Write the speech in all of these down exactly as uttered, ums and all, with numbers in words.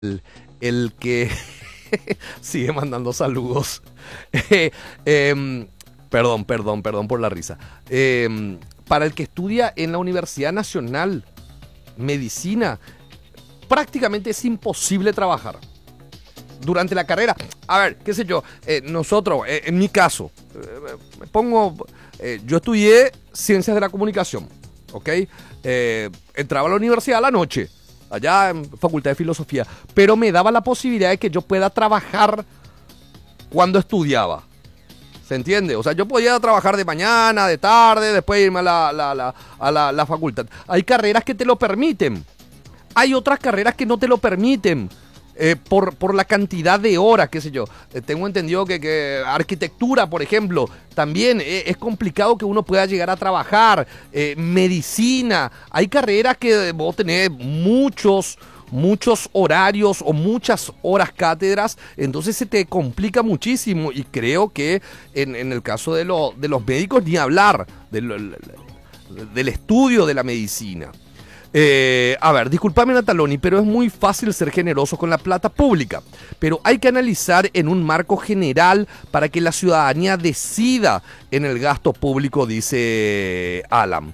el, el que sigue mandando saludos. Eh, eh, perdón, perdón, perdón por la risa. Eh, para el que estudia en la Universidad Nacional Medicina, prácticamente es imposible trabajar durante la carrera. A ver, qué sé yo, eh, nosotros, eh, en mi caso, eh, me pongo, eh, yo estudié Ciencias de la Comunicación, ¿ok? Eh, entraba a la universidad a la noche, allá en Facultad de Filosofía, pero me daba la posibilidad de que yo pueda trabajar cuando estudiaba. ¿Se entiende? O sea, yo podía trabajar de mañana, de tarde, después irme a la, la, la, a la, la facultad. Hay carreras que te lo permiten. Hay otras carreras que no te lo permiten. Eh, por, por la cantidad de horas, qué sé yo. Eh, tengo entendido que, que arquitectura, por ejemplo, también eh, es complicado que uno pueda llegar a trabajar. Eh, medicina. Hay carreras que vos tenés muchos... muchos horarios o muchas horas cátedras, entonces se te complica muchísimo y creo que en, en el caso de, lo, de los médicos ni hablar del, del estudio de la medicina. Eh, a ver, discúlpame Nataloni, pero es muy fácil ser generoso con la plata pública, pero hay que analizar en un marco general para que la ciudadanía decida en el gasto público, dice Alan.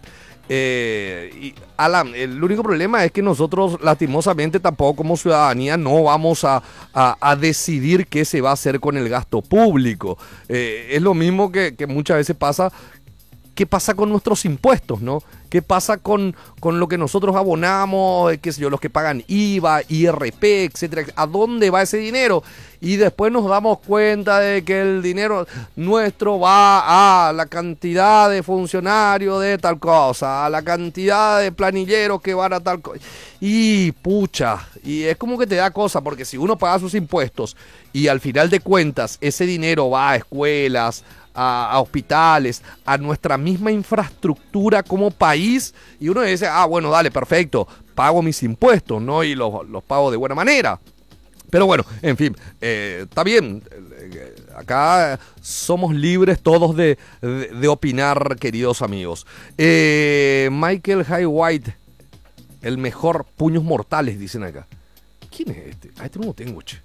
Eh, y Alan, el único problema es que nosotros lastimosamente tampoco como ciudadanía no vamos a, a, a decidir qué se va a hacer con el gasto público. Eh, es lo mismo que, que muchas veces pasa. ¿Qué pasa con nuestros impuestos, no? ¿Qué pasa con, con lo que nosotros abonamos, qué sé yo, los que pagan I V A, I R P, etcétera? ¿A dónde va ese dinero? Y después nos damos cuenta de que el dinero nuestro va a la cantidad de funcionarios de tal cosa, a la cantidad de planilleros que van a tal cosa. Y pucha, y es como que te da cosa, porque si uno paga sus impuestos y al final de cuentas ese dinero va a escuelas, A, a hospitales, a nuestra misma infraestructura como país, y uno dice, ah, bueno, dale, perfecto, pago mis impuestos, ¿no? Y los, los pago de buena manera. Pero bueno, en fin, eh, está bien, eh, acá somos libres todos de, de, de opinar, queridos amigos. Eh, Michael Jai White, el mejor puños mortales, dicen acá. ¿Quién es este? A este no lo tengo, che.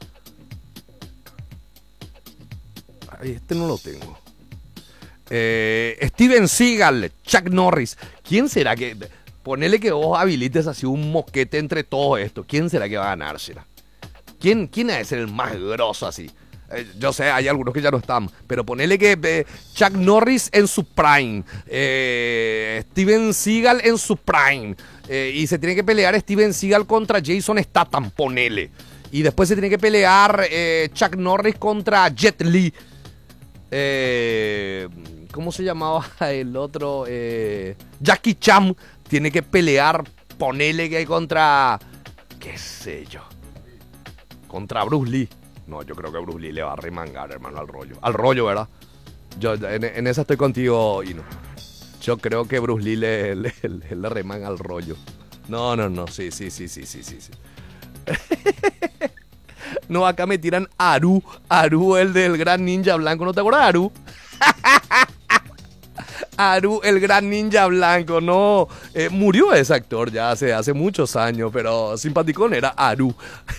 Este no lo tengo. Eh, Steven Seagal, Chuck Norris. ¿Quién será que... Ponele que vos habilites así un moquete entre todo esto. ¿Quién será que va a ganársela? ¿Quién, quién es el más grosso así? Eh, yo sé, hay algunos que ya no están. Pero ponele que eh, Chuck Norris en su prime. Eh, Steven Seagal en su prime. Eh, y se tiene que pelear Steven Seagal contra Jason Statham, ponele. Y después se tiene que pelear eh, Chuck Norris contra Jet Li. Eh, ¿Cómo se llamaba el otro? Eh, Jackie Chan tiene que pelear, ponele que contra, qué sé yo, contra Bruce Lee. No, yo creo que Bruce Lee le va a remangar, hermano, al rollo. Al rollo, ¿verdad? Yo en, en esa estoy contigo, Ino. Yo creo que Bruce Lee le, le, le, le remanga al rollo. No, no, no, sí, sí, sí, sí, sí, sí. sí. No, acá me tiran Aru, Aru, el del gran ninja blanco. ¿No te acuerdas de Aru? Aru, el gran ninja blanco. No, eh, murió ese actor ya hace, hace muchos años, pero simpaticón era Aru.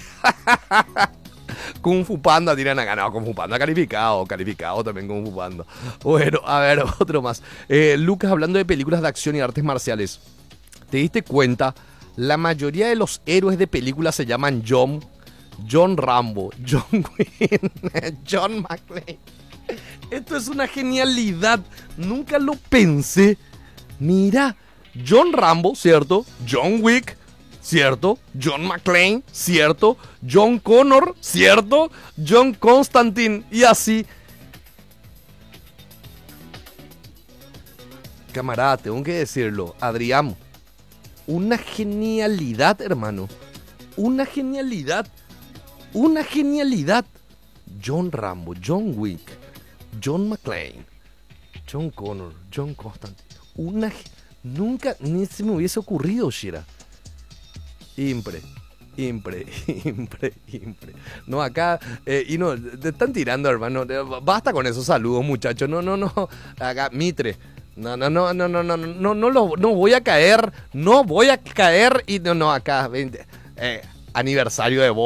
Kung Fu Panda tiran acá. No, Kung Fu Panda calificado, calificado también Kung Fu Panda. Bueno, a ver, otro más. Eh, Lucas, hablando de películas de acción y artes marciales, ¿te diste cuenta? La mayoría de los héroes de películas se llaman John... John Rambo, John Wayne, John McClane. Esto es una genialidad. Nunca lo pensé. Mira, John Rambo, ¿cierto? John Wick, ¿cierto? John McClane, ¿cierto? John Connor, ¿cierto? John Constantine, y así. Camarada, tengo que decirlo, Adrián. Una genialidad, hermano. Una genialidad. Una genialidad. John Rambo, John Wick, John McClane, John Connor, John Constantine. Una... Nunca ni se me hubiese ocurrido, Shira. Impre, impre, impre, impre. No, acá... Eh, y no, te están tirando, hermano. Basta con esos saludos, muchachos. No, no, no. Acá, Mitre. No, no, no, no, no, no, no, no, no, lo, no voy a caer. No voy a caer. Y no, no, acá, veinte. Eh... aniversario de